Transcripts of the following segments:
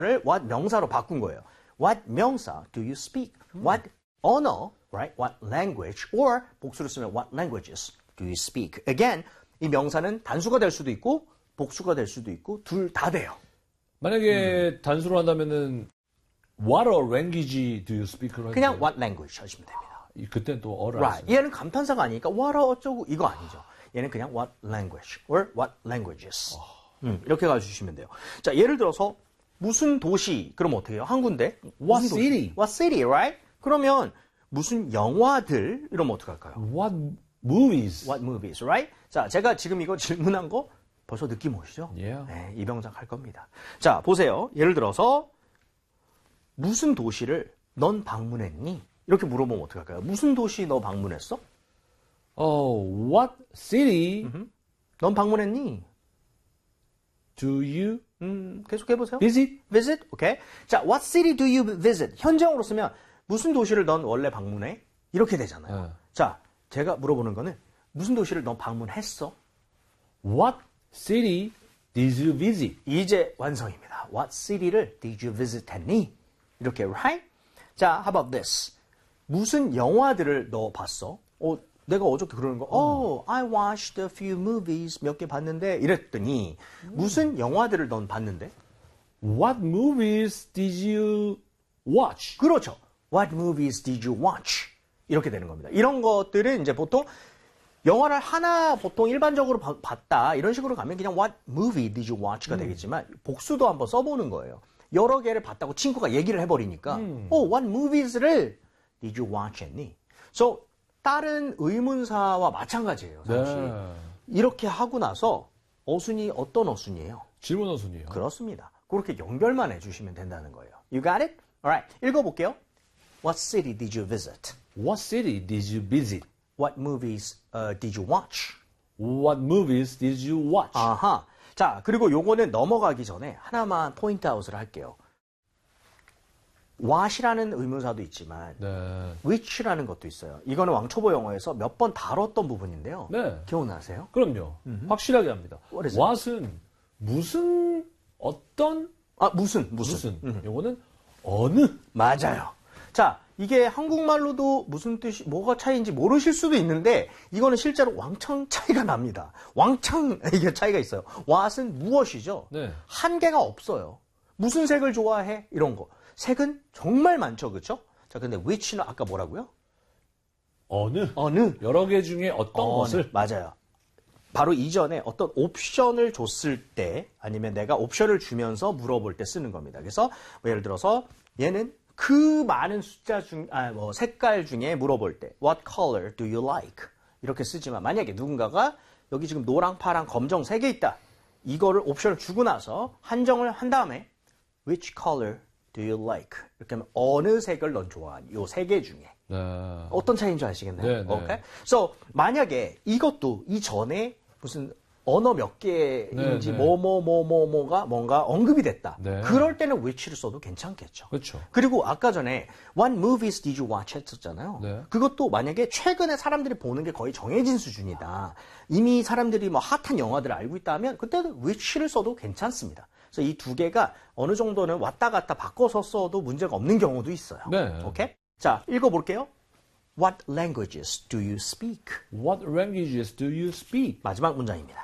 what 명사로 바꾼 거예요. What 명사 do you speak? What 언어, right? What language? Or 복수로 쓰면 what languages do you speak? Again, 이 명사는 단수가 될 수도 있고 복수가 될 수도 있고 둘 다 돼요. 만약에 단수로 한다면은 what language do you speak? 그냥 what language 하시면 됩니다. 그땐 또 어를 Right. 얘는 감탄사가 아니니까 what 어쩌고 이거 아니죠. 얘는 그냥 what language or what languages. 이렇게 가주시면 돼요. 자, 예를 들어서 무슨 도시 그럼 어떻게 해요? 한 군데. What city? What city, right? 그러면 무슨 영화들 이러면 어떻게 할까요? What movies? What movies, right? 자, 제가 지금 이거 질문한 거 벌써 느낌 오시죠? Yeah. 네, 이병장 할 겁니다. 자, 보세요. 예를 들어서 무슨 도시를 넌 방문했니? 이렇게 물어보면 어떻게 할까요? 무슨 도시 너 방문했어? What city 넌 방문했니? do you 계속 해보세요. visit? Visit, 오케이. 자, what city do you visit? 현재형으로 쓰면 무슨 도시를 넌 원래 방문해? 이렇게 되잖아요. 자, 제가 물어보는 거는 무슨 도시를 넌 방문했어? What city did you visit? 이제 완성입니다. What city를 did you visit 했니? 이렇게, right? 자, how about this? 무슨 영화들을 너 봤어? 내가 어저께 그러는 거, I watched a few movies 몇 개 봤는데 이랬더니 무슨 영화들을 넌 봤는데? What movies did you watch? 그렇죠. What movies did you watch? 이렇게 되는 겁니다. 이런 것들은 이제 보통 영화를 하나 보통 일반적으로 봤다 이런 식으로 가면 그냥 What movie did you watch가 되겠지만 복수도 한번 써보는 거예요. 여러 개를 봤다고 친구가 얘기를 해버리니까 What movies를 did you watch 했니? So 다른 의문사와 마찬가지예요. 사실. 네. 이렇게 하고 나서 어순이 어떤 어순이에요? 질문 어순이에요. 그렇습니다. 그렇게 연결만 해주시면 된다는 거예요. You got it? Alright. 읽어볼게요. What city did you visit? What city did you visit? What movies did you watch? What movies did you watch? 아하. 자, 그리고 요거는 넘어가기 전에 하나만 포인트 아웃을 할게요. what이라는 의문사도 있지만 네. which라는 것도 있어요. 이거는 왕초보 영어에서 몇 번 다뤘던 부분인데요. 네. 기억나세요? 그럼요. 확실하게 합니다. What is it? what은 무슨 어떤 무슨. 요거는 어느 맞아요. 자, 이게 한국말로도 무슨 뜻이 뭐가 차이인지 모르실 수도 있는데 이거는 실제로 왕창 차이가 납니다. 왕창 이게 차이가 있어요. what은 무엇이죠? 네. 한계가 없어요. 무슨 색을 좋아해? 이런 거. 색은 정말 많죠. 그렇죠? 자, 근데 which는 아까 뭐라고요? 어느 어느 여러 개 중에 어떤 것을 맞아요. 바로 이전에 어떤 옵션을 줬을 때 아니면 내가 옵션을 주면서 물어볼 때 쓰는 겁니다. 그래서 뭐 예를 들어서 얘는 그 많은 숫자 색깔 중에 물어볼 때 What color do you like? 이렇게 쓰지만 만약에 누군가가 여기 지금 노랑, 파랑, 검정 3개 있다. 이거를 옵션을 주고 나서 한정을 한 다음에 Which color do you like? 이렇게 하면 어느 색을 넌 좋아하니? 요 3개 중에. 네. 어떤 차이인지 아시겠나요? 네, 네. Okay? So, 만약에 이것도 이전에 무슨 언어 몇 개인지 네, 네. 뭐가 뭔가 언급이 됐다. 네. 그럴 때는 which를 써도 괜찮겠죠. 그렇죠. 그리고 아까 전에 What movies did you watch 했었잖아요. 네. 그것도 만약에 최근에 사람들이 보는 게 거의 정해진 수준이다. 이미 사람들이 뭐 핫한 영화들을 알고 있다 하면 그때는 which를 써도 괜찮습니다. 그래서 이 두 개가 어느 정도는 왔다 갔다 바꿔서 써도 문제가 없는 경우도 있어요. 네. 오케이? 자, 읽어볼게요. What languages do you speak? What languages do you speak? 마지막 문장입니다.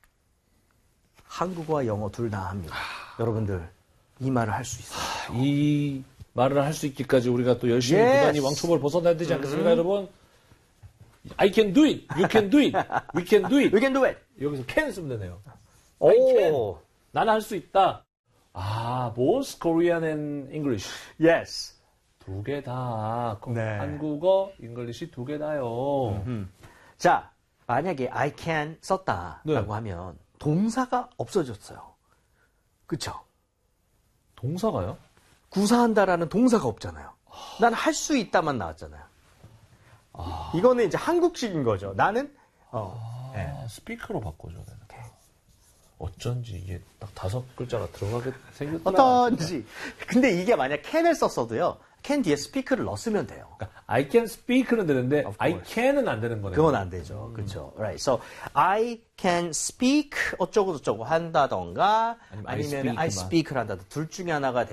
한국어와 영어 둘 다 합니다. 여러분들 이 말을 할 수 있어요. 이 말을 할 수 있기까지 우리가 또 열심히 Yes. 부단히 왕초보를 벗어나야 되지 않겠습니까, 여러분? I can do it. You can do it. We can do it. We can do it. 여기서 can 쓰면 되네요. I can. 나는 할 수 있다. both Korean and English. Yes. 두 개 다. 네. 한국어, 잉글리시 두 개 다요. 자, 만약에 I can 썼다라고 네. 하면 동사가 없어졌어요. 그쵸? 동사가요? 구사한다라는 동사가 없잖아요. 난 할 수 있다만 나왔잖아요. 이거는 이제 한국식인 거죠. 나는 스피커로 바꿔줘야 되나? 어쩐지 이게 딱 5글자가 들어가게 생겼더라. 어떤지. 근데 이게 만약 can을 썼어도요. can 뒤에 speak를 넣었으면 돼요. 그러니까 I can speak는 되는데 Of I course. can은 안 되는 거네요. 그건 안 되죠. 그렇죠. Right. So I can speak 어쩌고 저쩌고 한다던가 아니면 I 아니면 I speak만. speak를 한다던가 둘 중에 하나가